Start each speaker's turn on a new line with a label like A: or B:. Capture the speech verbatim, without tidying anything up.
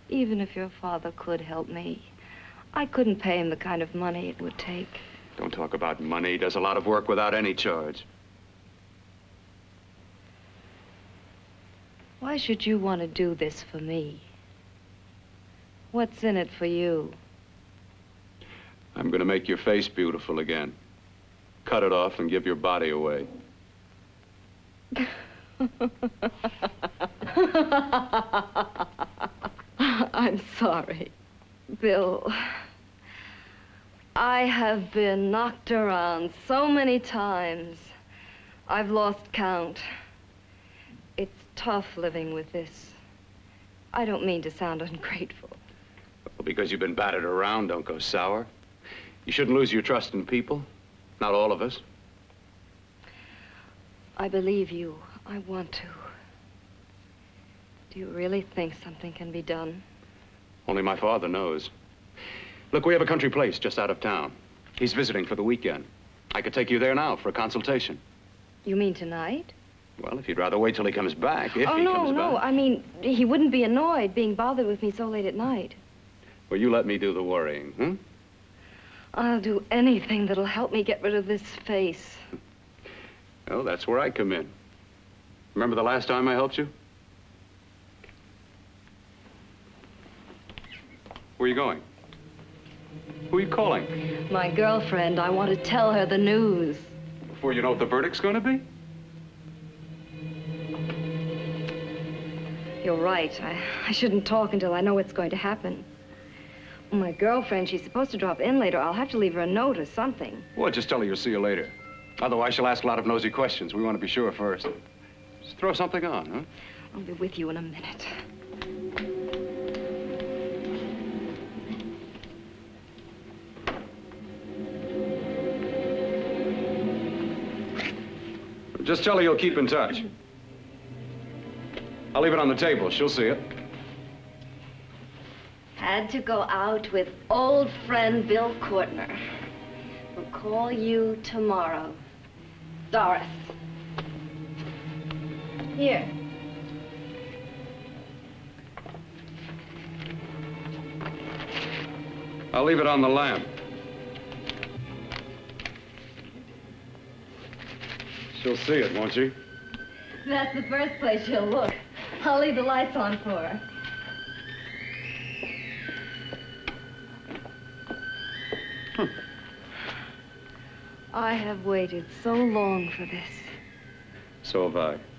A: Even if your father could help me, I couldn't pay him the kind of money it would take.
B: Don't talk about money. He does a lot of work without any charge.
A: Why should you want to do this for me? What's in it for you?
B: I'm gonna make your face beautiful again. Cut it off and give your body away.
A: I'm sorry, Bill. I have been knocked around so many times. I've lost count. It's tough living with this. I don't mean to sound ungrateful.
B: Well, because you've been battered around, don't go sour. You shouldn't lose your trust in people. Not all of us.
A: I believe you. I want to. Do you really think something can be done?
B: Only my father knows. Look, we have a country place just out of town. He's visiting for the weekend. I could take you there now for a consultation.
A: You mean tonight?
B: Well, if you'd rather wait till he comes back, if
A: oh,
B: he
A: no,
B: comes
A: no.
B: back.
A: I mean, he wouldn't be annoyed being bothered with me so late at night.
B: Well, you let me do the worrying, hmm?
A: I'll do anything that'll help me get rid of this face.
B: Well, that's where I come in. Remember the last time I helped you? Where are you going? Who are you calling?
A: My girlfriend. I want to tell her the news.
B: Before you know what the verdict's going to be?
A: You're right. I, I shouldn't talk until I know what's going to happen. My girlfriend, she's supposed to drop in later. I'll have to leave her a note or something.
B: Well, just tell her you'll see you later. Otherwise, she'll ask a lot of nosy questions. We want to be sure first. Just throw something on, huh?
A: I'll be with you in a minute.
B: Just tell her you'll keep in touch. I'll leave it on the table. She'll see it.
A: Had to go out with old friend Bill Courtner. We'll call you tomorrow. Doris. Here.
B: I'll leave it on the lamp. She'll see it, won't she?
A: That's the first place she'll look. I'll leave the lights on for her.
B: Hmm.
A: I have waited so long for this.
B: So have I.